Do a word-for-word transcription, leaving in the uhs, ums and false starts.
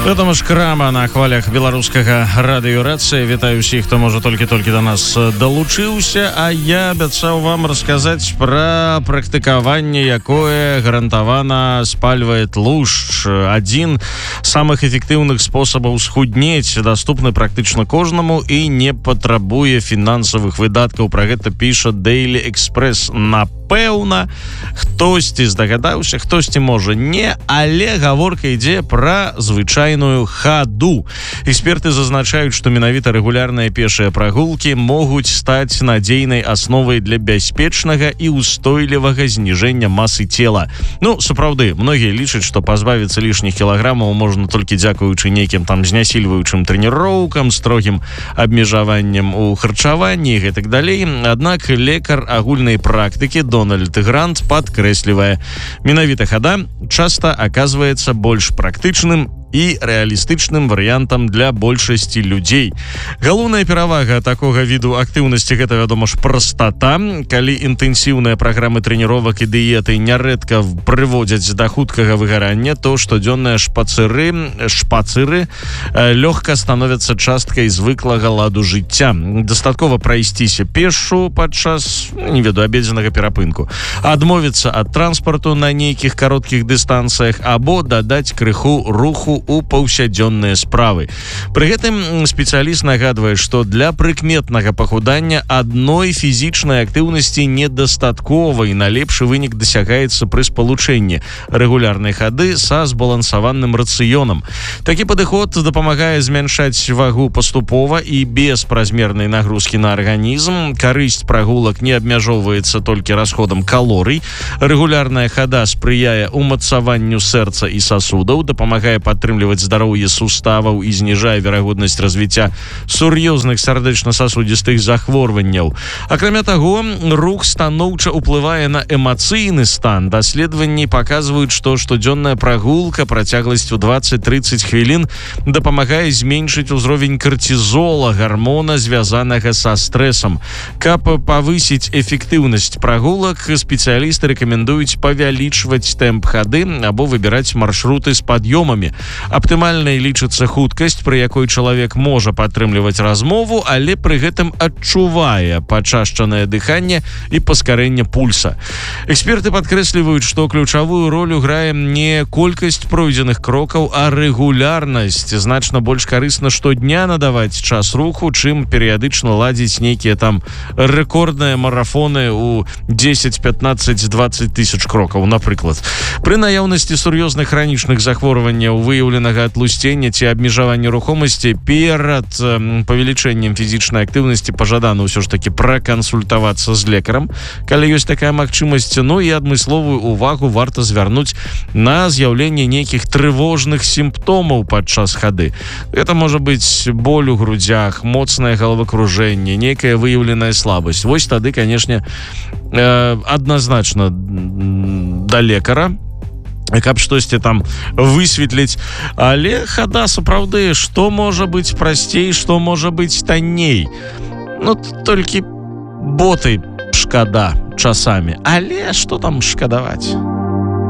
Гэтаму ж крама на хвалях беларускага радыёрацыі. Вітаю ўсіх, хто можа толькі-толькі до нас далучыўся. А я абяцаў вам расказаць пра практыкаванне, якое гарантавана спальвае тлушч. Адзін з самых эфектыўных спосабаў схуднець, даступны практычна кожнаму і не патрабуе фінансавых выдаткаў. Пра гэта піша Daily Express. Напэўна, хтосьці здагадаўся, хтосьці можа не, але гаворка ідзе пра звычайную хаду. Эксперты зазначаюць, што менавіта рэгулярныя пешыя прагулкі могуць стаць надзейнай асновай для бяспечнага і устойлівага зніжэння масы цела. Ну, сапраўды, многія лічаць, што пазбавіцца лішніх кілаграмаў можна толькі дзякуючы нейкім там знясільваючым трэніроўкам, строгім абмежаваннем у харчаванні і гэтак далей. Аднак лекар агульнай практыкі Дональд Грант падкрэслівае, менавіта хада часта аказваецца больш практычным і рэалістычным варыянтам для большасці людзей. Галоўная перавага такога віду актыўнасці — гэта, вядома ж, прастата. Калі інтэнсіўныя праграмы трэніровак і дыеты нярэдка прыводзяць да хуткага выгарання, то штодзённыя шпацыры, шпацыры лёгка становяцца часткай звыклага ладу жыцця. Дастаткова прайсціся пешшу падчас, не ведаю, абедзенага перапынку, адмовіцца ад транспарту на нейкіх кароткіх дыстанцыях або дадаць крыху руху у паўсядзённыя справы. Пры гэтым спецыяліст нагадвае, што для прыкметнага пахудання адной фізічнай актыўнасці недастаткова і найлепшы вынік дасягаецца пры спалучэнні рэгулярнай хады са збалансаваным рацыёнам. Такі падыход дапамагае змяншаць вагу паступова і без празмернай нагрузкі на арганізм. Карысць прагулак не абмяжоўваецца толькі расходам калорый. Рэгулярная хада спрыяе умацаванню сэрца і сасудаў, дапамагае падтрымліваць здароўе суставаў і зніжае верагоднасць развіцця сур'ёзных сардэчна-сасудзістых захворванняў. Акрамя таго, рух станоўча ўплывае на эмацыйны стан. Даследаванні паказваюць, што штодзённая прагулка працягласцю дваццаць-трыццаць хвілін дапамагае зменшыць узровень картызола, гармона, звязанага са стрэсам. Каб павысіць эфектыўнасць прагулак, спецыялісты рэкамендуюць павялічваць тэмп хады або выбіраць маршруты з пад'ёмамі. Аптымальнай лічыцца хуткасць, пры якой чалавек можа падтрымліваць размову, але пры гэтым адчувае пачашчанае дыханне і паскарэнне пульса. Эксперты падкрэсліваюць, што ключавую ролю грае не колькасць пройдзеных крокаў, а рэгулярнасць. Значна больш карысна штодня надаваць час руху, чым перыядычна ладзіць нейкія там рэкордныя марафоны ў дзесяць, пятнаццаць, дваццаць тысяч крокаў, напрыклад. Пры наяўнасці сур'ёзных хранічных захворванняў, выяўленага атлусцення ці абмежавання рухомасці, перад э, павелічэннем фізічнай актыўнасці пажадана ўсё ж такі пракансультавацца з лекарам, калі ёсць такая магчымасць. Ну і адмысловую увагу варта звярнуць на з'яўленне нейкіх трывожных сімптомаў падчас хады. Гэта можа быць боль у грудзях, моцнае галавакружэнне, нейкая выяўленая слабасць. Вось тады, канешне, э, адназначна да лекара, каб штосьці там высветліць. Але хада сапраўды, што можа быць прасцей, што можа быць танней. Ну, толькі боты шкада часамі. Але што там шкадаваць?